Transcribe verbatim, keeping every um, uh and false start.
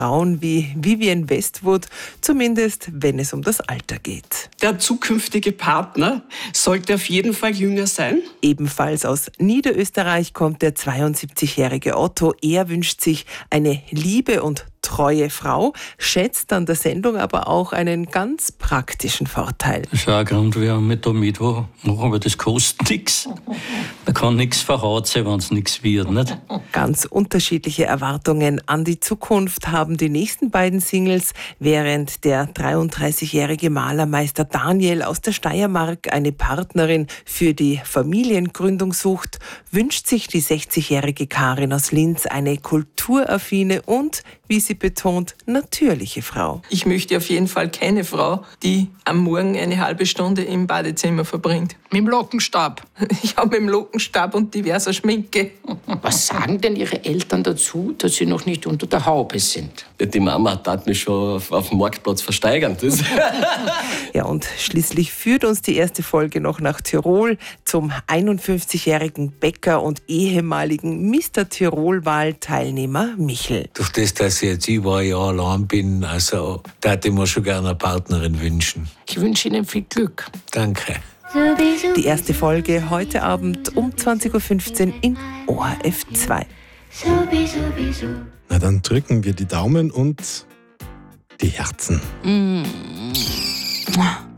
Frauen wie Vivienne Westwood, zumindest wenn es um das Alter geht. Der zukünftige Partner sollte auf jeden Fall jünger sein. Ebenfalls aus Niederösterreich kommt der zweiundsiebzigjährige Otto. Er wünscht sich eine liebe und treue Frau, schätzt an der Sendung aber auch einen ganz praktischen Vorteil. Das ist auch ein Grund, warum ich da mitmache, aber das kostet nichts. Man kann nichts verhaut sein, wenn es nichts wird. Nicht? Ganz unterschiedliche Erwartungen an die Zukunft haben die nächsten beiden Singles, während der dreiunddreißigjährige Malermeister Daniel aus der Steiermark eine Partnerin für die Familiengründung sucht, wünscht sich die sechzigjährige Karin aus Linz eine kulturaffine und, wie sie betont, natürliche Frau. Ich möchte auf jeden Fall keine Frau, die am Morgen eine halbe Stunde im Badezimmer verbringt. Mit dem Lockenstab? Ja, mit dem Lockenstab und diverser Schminke. Was sagen denn Ihre Eltern dazu, dass Sie noch nicht unter der Haube sind? Die Mama hat mich schon auf, auf dem Marktplatz versteigern. Ja, und schließlich führt uns die erste Folge noch nach Tirol zum einundfünfzigjährigen Bäcker und ehemaligen Mister Tirol-Wahl-Teilnehmer Michel. Durch das, dass ich jetzt über ein Jahr allein bin, also da hätte ich mir schon gerne eine Partnerin wünschen. Ich wünsche Ihnen viel Glück. Danke. Die erste Folge heute Abend um zwanzig Uhr fünfzehn in O R F zwei. Na, dann drücken wir die Daumen und die Herzen. Mm.